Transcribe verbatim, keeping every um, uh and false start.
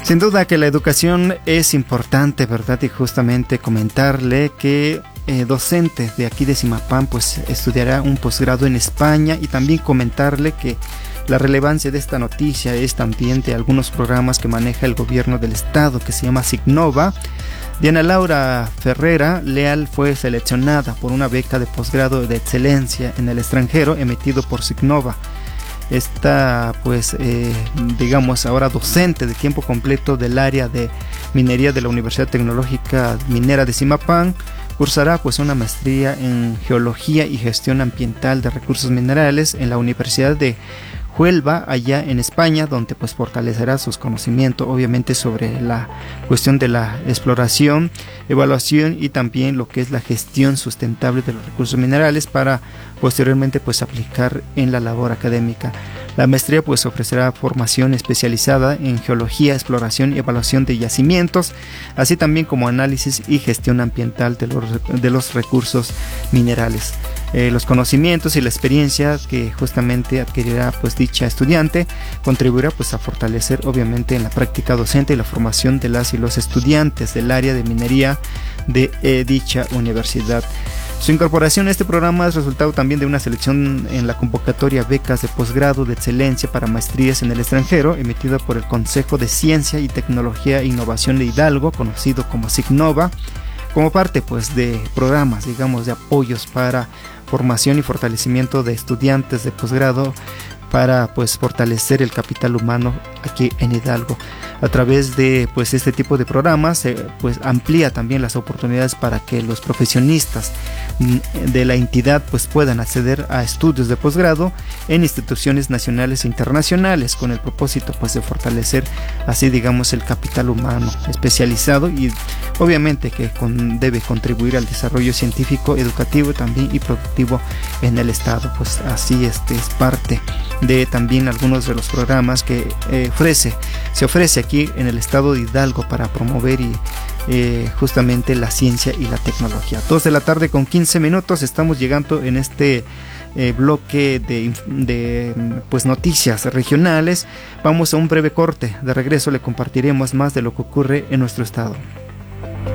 Sin duda que la educación es importante, ¿verdad? Y justamente comentarle que eh, docente de aquí de Zimapán pues estudiará un posgrado en España, y también comentarle que la relevancia de esta noticia es también de algunos programas que maneja el gobierno del estado, que se llama Signova. Diana Laura Ferrera Leal fue seleccionada por una beca de posgrado de excelencia en el extranjero emitido por Signova. Esta, pues, eh, digamos, ahora docente de tiempo completo del área de minería de la Universidad Tecnológica Minera de Zimapán, cursará pues una maestría en Geología y Gestión Ambiental de Recursos Minerales en la Universidad de Huelva, allá en España, donde pues fortalecerá sus conocimientos obviamente sobre la cuestión de la exploración, evaluación y también lo que es la gestión sustentable de los recursos minerales para posteriormente pues aplicar en la labor académica. La maestría pues ofrecerá formación especializada en geología, exploración y evaluación de yacimientos, así también como análisis y gestión ambiental de los, de los recursos minerales. Eh, los conocimientos y la experiencia que justamente adquirirá pues dicha estudiante contribuirá pues a fortalecer obviamente en la práctica docente y la formación de las y los estudiantes del área de minería de eh, dicha universidad. Su incorporación a este programa es resultado también de una selección en la convocatoria Becas de Posgrado de Excelencia para Maestrías en el Extranjero, emitida por el Consejo de Ciencia y Tecnología e Innovación de Hidalgo, conocido como Signova, como parte pues de programas, digamos, de apoyos para formación y fortalecimiento de estudiantes de posgrado para pues fortalecer el capital humano aquí en Hidalgo. A través de pues este tipo de programas eh, pues amplía también las oportunidades para que los profesionistas de la entidad pues puedan acceder a estudios de posgrado en instituciones nacionales e internacionales, con el propósito pues de fortalecer así digamos el capital humano especializado, y obviamente que con, debe contribuir al desarrollo científico, educativo también y productivo en el estado. Pues así este es parte de también algunos de los programas que eh, ofrece se ofrece aquí en el estado de Hidalgo para promover y eh, justamente la ciencia y la tecnología. Dos de la tarde con quince minutos, estamos llegando en este eh, bloque de, de pues noticias regionales. Vamos a un breve corte, de regreso le compartiremos más de lo que ocurre en nuestro estado.